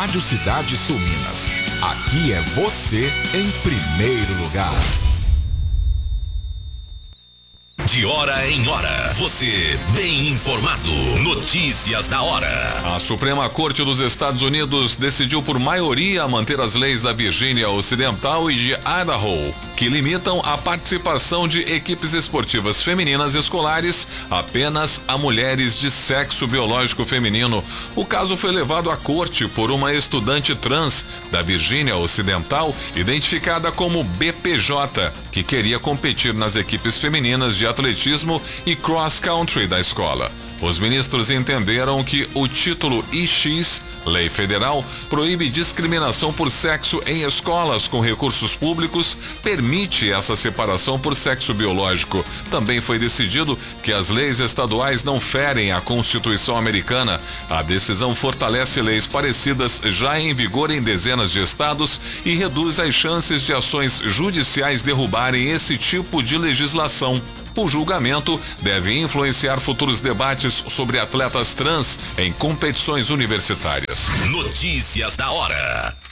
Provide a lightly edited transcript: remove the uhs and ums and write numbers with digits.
Rádio Cidade Sul Minas. Aqui é você em primeiro lugar. De hora em hora, você bem informado. Notícias da hora. A Suprema Corte dos Estados Unidos decidiu por maioria manter as leis da Virgínia Ocidental e de Idaho, que limitam a participação de equipes esportivas femininas escolares apenas a mulheres de sexo biológico feminino. O caso foi levado à corte por uma estudante trans da Virgínia Ocidental, identificada como BPJ, que queria competir nas equipes femininas de atletismo e cross-country da escola. Os ministros entenderam que o título IX, Lei Federal, proíbe discriminação por sexo em escolas com recursos públicos, permite essa separação por sexo biológico. Também foi decidido que as leis estaduais não ferem a Constituição americana. A decisão fortalece leis parecidas já em vigor em dezenas de estados e reduz as chances de ações judiciais derrubarem esse tipo de legislação. O julgamento deve influenciar futuros debates sobre atletas trans em competições universitárias. Notícias da hora.